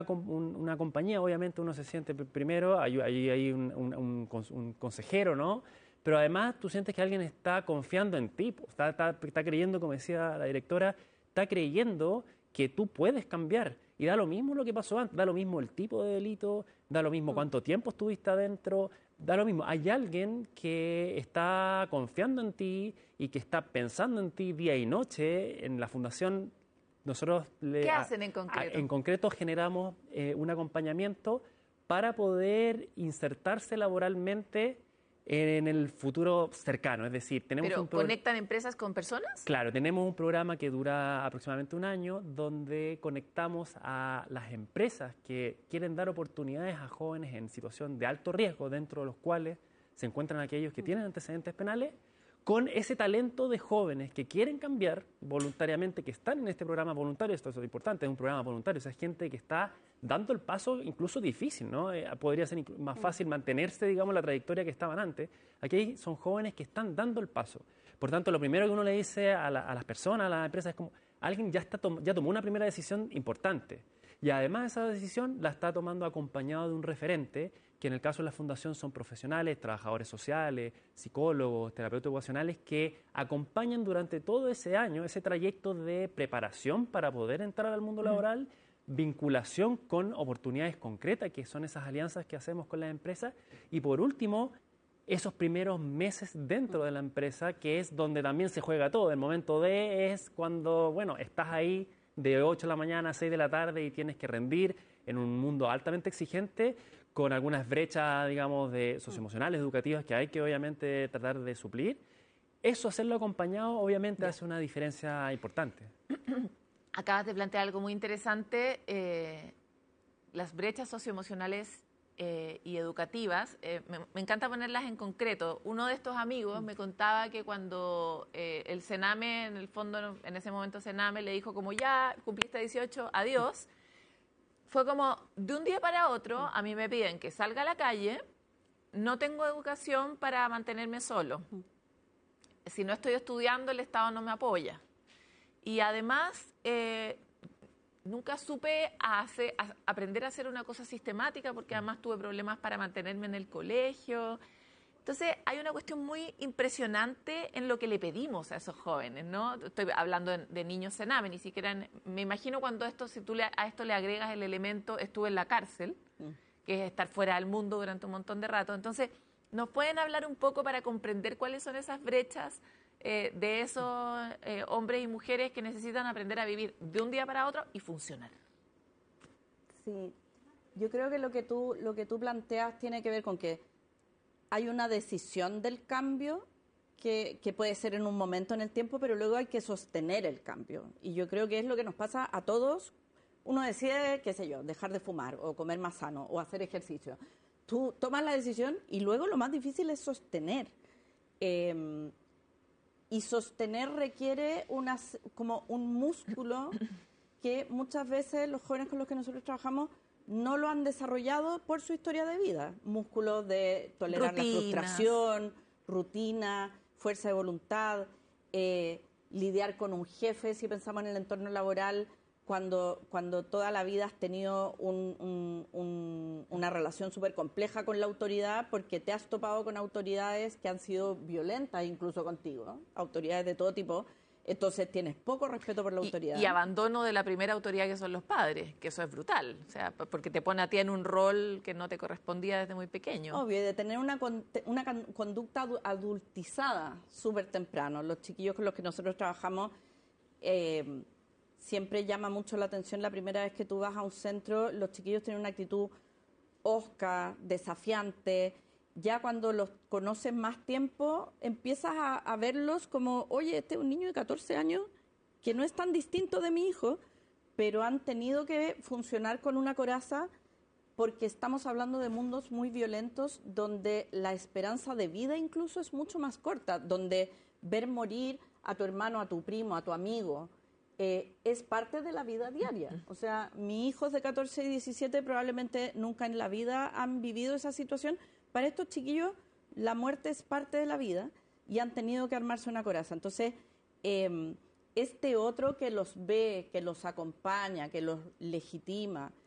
una compañía, obviamente uno se siente primero, hay un consejero, ¿no? Pero además tú sientes que alguien está confiando en ti, pues, está creyendo, como decía la directora, está creyendo que tú puedes cambiar. Y da lo mismo lo que pasó antes, da lo mismo el tipo de delito, da lo mismo cuánto tiempo estuviste adentro, da lo mismo. Hay alguien que está confiando en ti y que está pensando en ti día y noche. En la fundación nosotros ¿Qué hacen en concreto? en concreto generamos un acompañamiento para poder insertarse laboralmente en el futuro cercano. Es decir, tenemos ¿Pero conectan empresas con personas? Claro, tenemos un programa que dura aproximadamente un año donde conectamos a las empresas que quieren dar oportunidades a jóvenes en situación de alto riesgo, dentro de los cuales se encuentran aquellos que tienen antecedentes penales, con ese talento de jóvenes que quieren cambiar voluntariamente, que están en este programa voluntario. Esto es importante, es un programa voluntario, o sea, es gente que está dando el paso incluso difícil, ¿no? Podría ser más fácil mantenerse, digamos, la trayectoria que estaban antes. Aquí son jóvenes que están dando el paso. Por tanto, lo primero que uno le dice a las personas, a las empresas, es como, alguien ya tomó una primera decisión importante. Y además esa decisión la está tomando acompañado de un referente, que en el caso de la fundación son profesionales, trabajadores sociales, psicólogos, terapeutas ocupacionales, que acompañan durante todo ese año, ese trayecto de preparación para poder entrar al mundo laboral, vinculación con oportunidades concretas, que son esas alianzas que hacemos con las empresas, y por último, esos primeros meses dentro de la empresa, que es donde también se juega todo. El momento D es cuando, bueno, estás ahí de 8 de la mañana a 6 de la tarde y tienes que rendir en un mundo altamente exigente, con algunas brechas, digamos, de socioemocionales, educativas, que hay que obviamente tratar de suplir. Eso, hacerlo acompañado, obviamente hace una diferencia importante. Acabas de plantear algo muy interesante, las brechas socioemocionales y educativas. Me encanta ponerlas en concreto. Uno de estos amigos me contaba que cuando el Sename, en el fondo, en ese momento Sename le dijo como ya cumpliste 18, adiós, fue como de un día para otro a mí me piden que salga a la calle, no tengo educación para mantenerme solo. Si no estoy estudiando, el Estado no me apoya. Y además, nunca supe aprender a hacer una cosa sistemática, porque además tuve problemas para mantenerme en el colegio. Entonces, hay una cuestión muy impresionante en lo que le pedimos a esos jóvenes, ¿no? Estoy hablando de niños Sename, ni siquiera... me imagino cuando si tú a esto le agregas el elemento estuve en la cárcel, que es estar fuera del mundo durante un montón de rato. Entonces, ¿nos pueden hablar un poco para comprender cuáles son esas brechas de esos hombres y mujeres que necesitan aprender a vivir de un día para otro y funcionar? Sí, yo creo que lo que tú planteas tiene que ver con que hay una decisión del cambio que puede ser en un momento en el tiempo, pero luego hay que sostener el cambio. Y yo creo que es lo que nos pasa a todos. Uno decide, qué sé yo, dejar de fumar o comer más sano o hacer ejercicio. Tú tomas la decisión y luego lo más difícil es sostener. Y sostener requiere como un músculo que muchas veces los jóvenes con los que nosotros trabajamos no lo han desarrollado por su historia de vida. Músculos de tolerar la frustración, rutina, fuerza de voluntad, lidiar con un jefe, si pensamos en el entorno laboral, cuando toda la vida has tenido una relación súper compleja con la autoridad, porque te has topado con autoridades que han sido violentas incluso contigo, ¿no? Autoridades de todo tipo. Entonces tienes poco respeto por la autoridad. Y abandono de la primera autoridad, que son los padres, que eso es brutal, o sea, porque te pone a ti en un rol que no te correspondía desde muy pequeño. Obvio, de tener una conducta adultizada súper temprano. Los chiquillos con los que nosotros trabajamos, siempre llama mucho la atención la primera vez que tú vas a un centro, los chiquillos tienen una actitud hosca, desafiante. Ya cuando los conoces más tiempo, empiezas a verlos como, oye, este es un niño de 14 años que no es tan distinto de mi hijo, pero han tenido que funcionar con una coraza porque estamos hablando de mundos muy violentos donde la esperanza de vida incluso es mucho más corta, donde ver morir a tu hermano, a tu primo, a tu amigo, es parte de la vida diaria. O sea, mis hijos de 14 y 17 probablemente nunca en la vida han vivido esa situación. Para estos chiquillos la muerte es parte de la vida y han tenido que armarse una coraza. Entonces, este otro que los ve, que los acompaña, que los legitima,